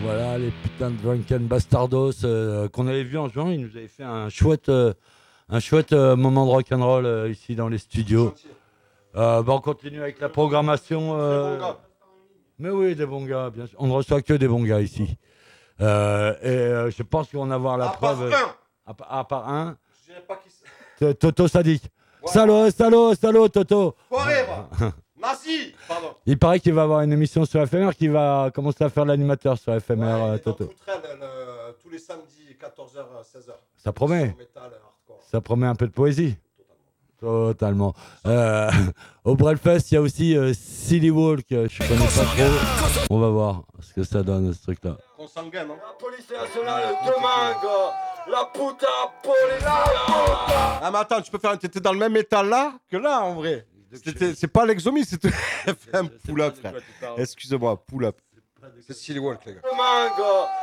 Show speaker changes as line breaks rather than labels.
Voilà, les putains de Drunken Bastardos qu'on avait vu en juin. Ils nous avaient fait un chouette moment de rock'n'roll ici dans les studios. On continue avec la programmation. Mais oui, des bons gars, bien sûr. On ne reçoit que des bons gars ici. Je pense qu'on va avoir la preuve. À part un.
Je dirais pas qui c'est.
Toto Sadique.
Voilà.
Salaud, Toto.
Nazi. Pardon.
Il paraît qu'il va avoir une émission sur FMR, qui va commencer à faire l'animateur sur FMR, Toto.
Tous les samedis, 14h, 16h.
Ça promet. Ça promet un peu de poésie. Totalement. Au Brelfest, il y a aussi Silly Walk. Je connais pas trop. On va voir ce que ça donne, ce truc-là.
Consanguin, non?
La police nationale demain, gars. La puta police.
Ah, mais attends, tu peux faire un tété dans le même état là que là, en vrai. C'est pas l'exomie, c'était un pull-up, frère. Excusez-moi, pull-up. C'est Silly Walk, les gars.
Demain, gars.